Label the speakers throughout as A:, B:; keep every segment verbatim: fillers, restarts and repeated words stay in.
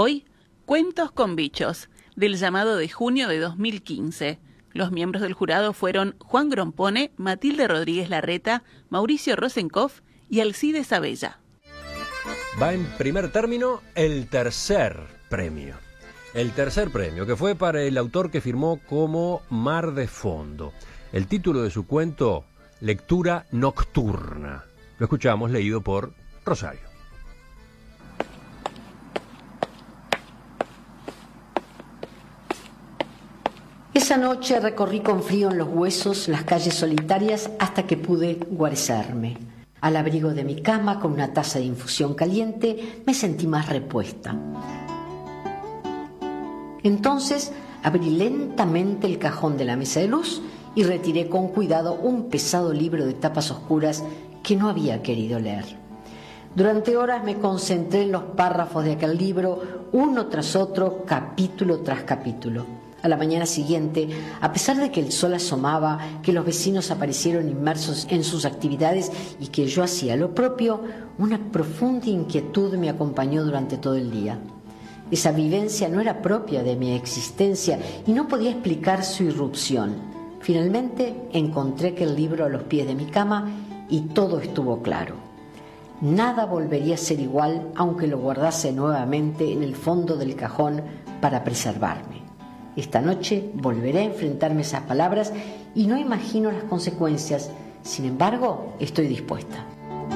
A: Hoy, Cuentos con Bichos, del llamado de junio de dos mil quince. Los miembros del jurado fueron Juan Grompone, Matilde Rodríguez Larreta, Mauricio Rosenkopf y Alcides Abella.
B: Va en primer término el tercer premio. El tercer premio, que fue para el autor que firmó como Mar de Fondo. El título de su cuento, Lectura Nocturna. Lo escuchamos leído por Rosario.
C: Esa noche recorrí con frío en los huesos las calles solitarias hasta que pude guarecerme. Al abrigo de mi cama, con una taza de infusión caliente, me sentí más repuesta. Entonces abrí lentamente el cajón de la mesa de luz y retiré con cuidado un pesado libro de tapas oscuras que no había querido leer. Durante horas me concentré en los párrafos de aquel libro, uno tras otro, capítulo tras capítulo. A la mañana siguiente, a pesar de que el sol asomaba, que los vecinos aparecieron inmersos en sus actividades y que yo hacía lo propio, una profunda inquietud me acompañó durante todo el día. Esa vivencia no era propia de mi existencia y no podía explicar su irrupción. Finalmente encontré aquel libro a los pies de mi cama y todo estuvo claro. Nada volvería a ser igual aunque lo guardase nuevamente en el fondo del cajón para preservarme. Esta noche volveré a enfrentarme a esas palabras y no imagino las consecuencias. Sin embargo, estoy dispuesta.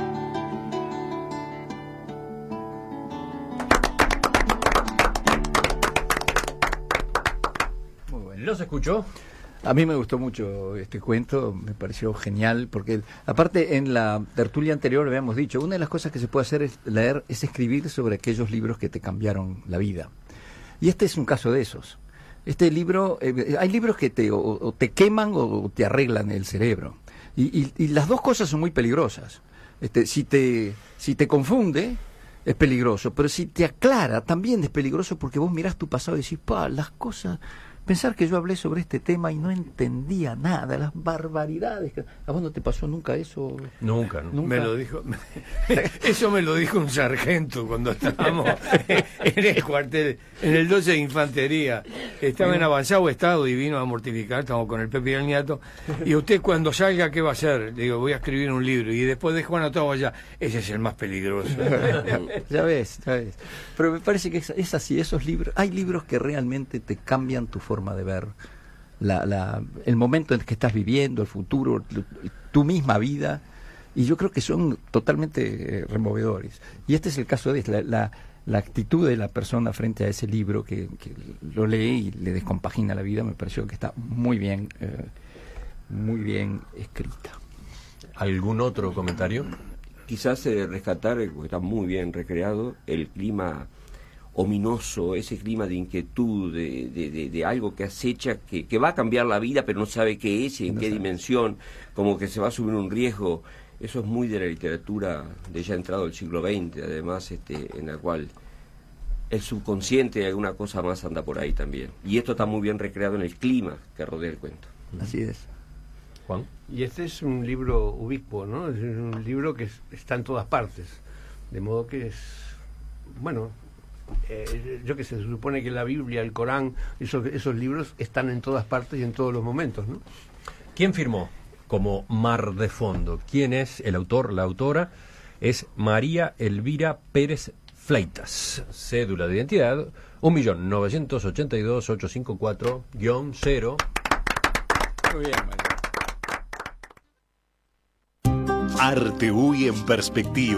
B: Muy bueno. ¿Los escuchó?
D: A mí me gustó mucho este cuento, me pareció genial, porque aparte en la tertulia anterior lo habíamos dicho, una de las cosas que se puede hacer es leer, es escribir sobre aquellos libros que te cambiaron la vida. Y este es un caso de esos. Este libro, eh, hay libros que te, o, o te queman o te arreglan el cerebro. Y, y, y las dos cosas son muy peligrosas. Este, si te, si te confunde, es peligroso. Pero si te aclara, también es peligroso porque vos mirás tu pasado y decís, pa, las cosas... Pensar que yo hablé sobre este tema y no entendía nada, las barbaridades. ¿A vos no te pasó nunca eso?
B: Nunca, nunca.
E: Me lo dijo, eso me lo dijo un sargento cuando estábamos en el cuartel, en el doce de Infantería. Estaba en avanzado estado y vino a mortificar, estamos con el Pepe y el Niato. Y usted cuando salga, ¿qué va a hacer? Le digo, voy a escribir un libro. Y después de Juan Otavo allá, ese es el más peligroso.
D: Ya ves, ya ves. Pero me parece que es, es así, esos libros, hay libros que realmente te cambian tu forma de ver la, la, el momento en que estás viviendo, el futuro, tu, tu misma vida, y yo creo que son totalmente eh, removedores. Y este es el caso de la, la, la actitud de la persona frente a ese libro que, que lo lee y le descompagina la vida. Me pareció que está muy bien, eh, muy bien escrita.
B: ¿Algún otro comentario?
F: Quizás eh, rescatar, porque está muy bien recreado, el clima ominoso, ese clima de inquietud, de, de, de, de algo que acecha, que, que va a cambiar la vida, pero no sabe qué es y en no qué sabe. dimensión, como que se va a subir un riesgo. Eso es muy de la literatura de ya entrado el siglo veinte, además, este, en la cual el subconsciente y alguna cosa más anda por ahí también. Y esto está muy bien recreado en el clima que rodea el cuento.
D: Así es.
B: Juan.
E: Y este es un libro ubicuo, ¿no? Es un libro que es, está en todas partes, de modo que es, bueno... Eh, yo que sé, se supone que la Biblia, el Corán, esos, esos libros están en todas partes y en todos los momentos, ¿no?
B: ¿Quién firmó como Mar de Fondo? ¿Quién es el autor, la autora? Es María Elvira Pérez Fleitas. Cédula de identidad un millón novecientos ochenta y dos mil ochocientos cincuenta y cuatro guión cero.
D: Muy bien, María.
G: Arte U Y en perspectiva.